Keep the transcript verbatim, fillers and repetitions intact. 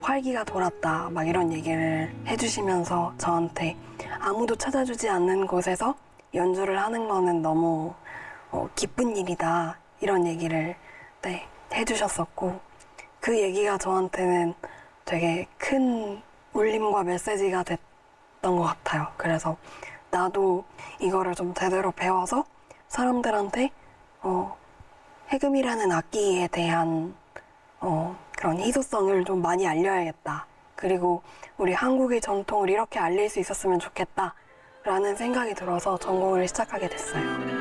활기가 돌았다 막 이런 얘기를 해주시면서 저한테 아무도 찾아주지 않는 곳에서 연주를 하는 거는 너무 어, 기쁜 일이다 이런 얘기를 네, 해주셨었고 그 얘기가 저한테는 되게 큰 울림과 메시지가 됐던 것 같아요. 그래서 나도 이거를 좀 제대로 배워서 사람들한테 어, 해금이라는 악기에 대한 어, 그런 희소성을 좀 많이 알려야겠다. 그리고 우리 한국의 전통을 이렇게 알릴 수 있었으면 좋겠다 라는 생각이 들어서 전공을 시작하게 됐어요.